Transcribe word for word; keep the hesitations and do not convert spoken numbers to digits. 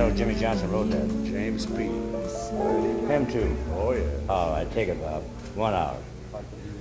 know Jimmy Johnson wrote that? James P. Him too. Oh, yeah. All right, take it, Bob. One hour.